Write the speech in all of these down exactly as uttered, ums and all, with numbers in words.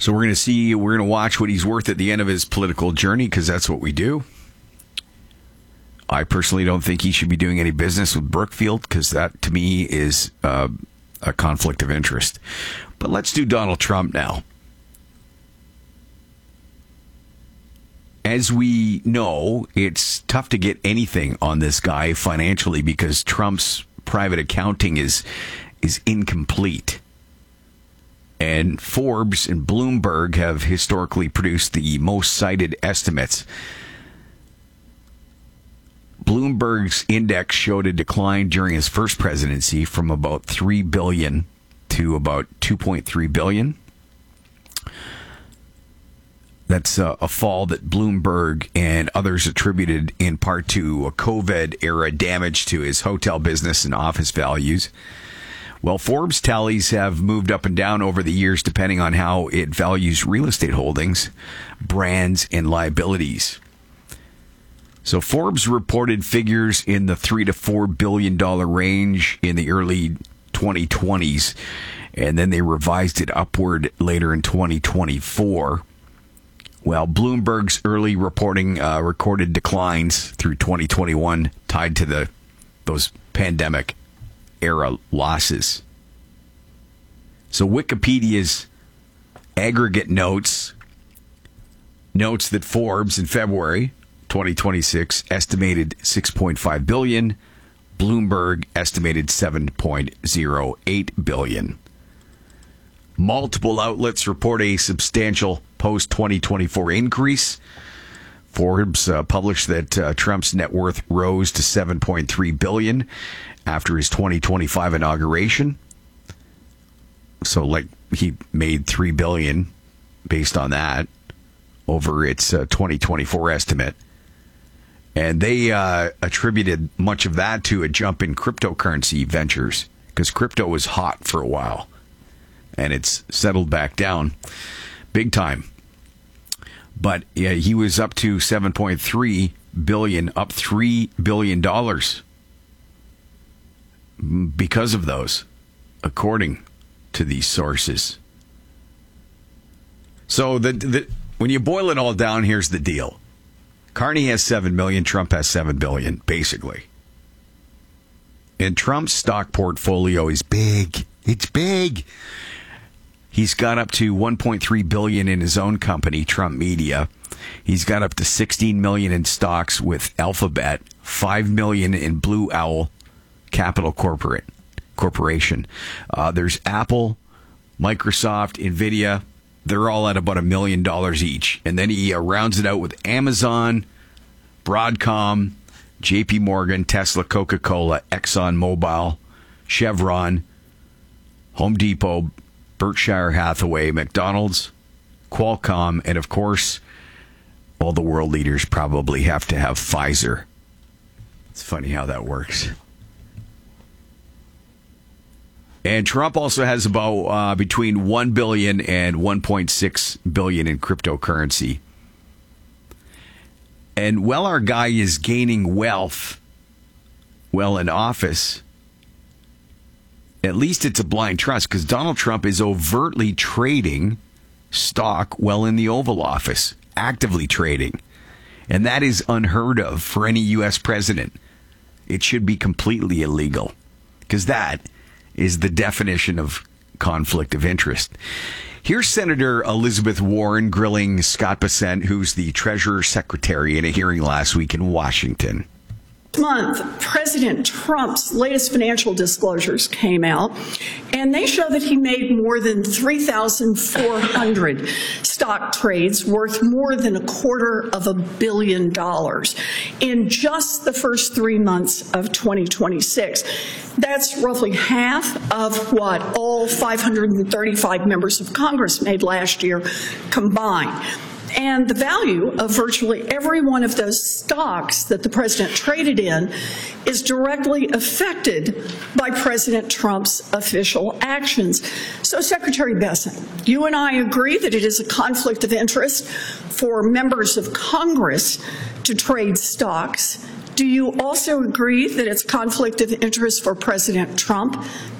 So we're going to see, we're going to watch what he's worth at the end of his political journey, because that's what we do. I personally don't think he should be doing any business with Brookfield, because that, to me, is uh, a conflict of interest. But let's do Donald Trump now. As we know, it's tough to get anything on this guy financially because Trump's private accounting is is incomplete. And Forbes and Bloomberg have historically produced the most cited estimates. Bloomberg's index showed a decline during his first presidency from about three billion dollars to about two point three billion dollars. That's a, a fall that Bloomberg and others attributed in part to a COVID-era damage to his hotel business and office values. Well, Forbes tallies have moved up and down over the years depending on how it values real estate holdings, brands, and liabilities. So Forbes reported figures in the three to four billion dollar range in the early twenty twenties, and then they revised it upward later in twenty twenty-four. Well, Bloomberg's early reporting uh, recorded declines through twenty twenty-one tied to the those pandemic era losses. So Wikipedia's aggregate notes notes that Forbes in February twenty twenty-six estimated six point five billion dollars. Bloomberg estimated seven point oh eight billion dollars. Multiple outlets report a substantial post-twenty twenty-four increase. Forbes uh, published that uh, Trump's net worth rose to seven point three billion dollars after his twenty twenty-five inauguration. So, like, he made three billion dollars based on that over its uh, twenty twenty-four estimate. And they uh, attributed much of that to a jump in cryptocurrency ventures, because crypto was hot for a while. And it's settled back down big time. But yeah, he was up to seven point three billion dollars, up three billion dollars because of those, according to these sources. So the, the when you boil it all down, here's the deal. Carney has seven million dollars, Trump has seven billion dollars, basically. And Trump's stock portfolio is big. It's big. He's got up to one point three billion dollars in his own company, Trump Media. He's got up to sixteen million dollars in stocks with Alphabet, five million dollars in Blue Owl Capital Corporate Corporation. Uh, there's Apple, Microsoft, Nvidia. They're all at about a million dollars each. And then he uh, rounds it out with Amazon, Broadcom, J P Morgan, Tesla, Coca-Cola, ExxonMobil, Chevron, Home Depot, Berkshire Hathaway, McDonald's, Qualcomm, and of course, all the world leaders probably have to have Pfizer. It's funny how that works. And Trump also has about uh, between one billion dollars and one point six billion dollars in cryptocurrency. And while our guy is gaining wealth, well, in office, at least it's a blind trust, because Donald Trump is overtly trading stock well in the Oval Office, actively trading. And that is unheard of for any U S president. It should be completely illegal, because that is the definition of conflict of interest. Here's Senator Elizabeth Warren grilling Scott Bessent, who's the Treasurer Secretary, in a hearing last week in Washington. This month, President Trump's latest financial disclosures came out, and they show that he made more than three thousand four hundred stock trades worth more than a quarter of a billion dollars in just the first three months of twenty twenty-six. That's roughly half of what all five hundred thirty-five members of Congress made last year combined. And the value of virtually every one of those stocks that the president traded in is directly affected by President Trump's official actions. So, Secretary Bessent, you and I agree that it is a conflict of interest for members of Congress to trade stocks. Do you also agree that it's conflict of interest for President Trump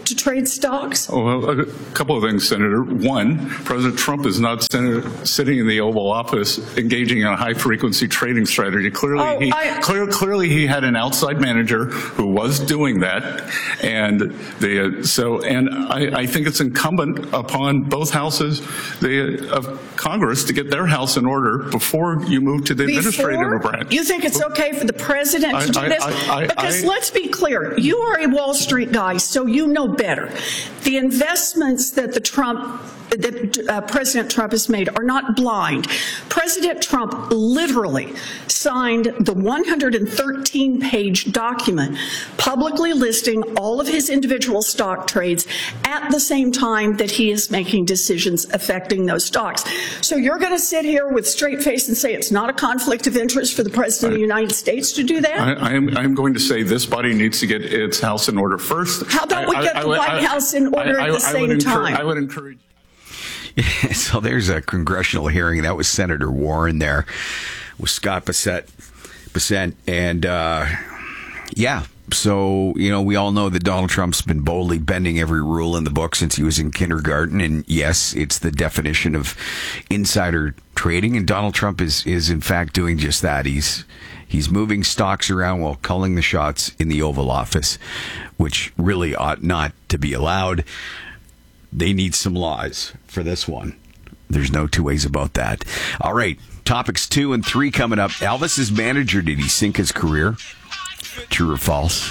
to trade stocks? Oh, well, a couple of things, Senator. One, President Trump is not senator, sitting in the Oval Office engaging in a high-frequency trading strategy. Clearly, oh, he I, clear, clearly he had an outside manager who was doing that, and the so and I, I think it's incumbent upon both houses the, of Congress to get their house in order before you move to the before, administrative branch. You think it's okay for the president I, to do I, this? I, I, because I, let's be clear, you are a Wall Street guy, so you know better. The investments that the Trump that uh, President Trump has made are not blind. President Trump literally signed the one hundred thirteen page document publicly listing all of his individual stock trades at the same time that he is making decisions affecting those stocks. So you're going to sit here with straight face and say it's not a conflict of interest for the President I, of the United States to do that? I, I, am, I am going to say this body needs to get its house in order first. How about we I, get I, the I, White I, House in order I, at the I, same I time? I would encourage. So there's a congressional hearing. That was Senator Warren there with Scott Bassett, Bassett. And, uh, yeah, so, you know, we all know that Donald Trump's been boldly bending every rule in the book since he was in kindergarten. And, yes, it's the definition of insider trading. And Donald Trump is, is in fact, doing just that. He's he's moving stocks around while calling the shots in the Oval Office, which really ought not to be allowed. They need some laws for this one. There's no two ways about that. All right, topics two and three coming up. Elvis's manager, did he sink his career? True or false?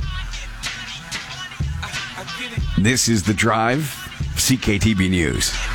This is The Drive, C K T B News.